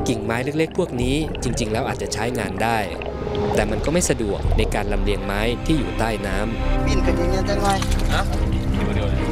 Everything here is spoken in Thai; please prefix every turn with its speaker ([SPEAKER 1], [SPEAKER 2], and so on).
[SPEAKER 1] กิ่งไม้เล็กๆพวกนี้จริงๆแล้วอาจจะใช้งานได้ แต่มันก็ไม่สะดวกในการลำเลียงไม้ที่อยู่ใต้น้ำ
[SPEAKER 2] บินกันอย่างเงี้ยจังไง
[SPEAKER 3] ฮะ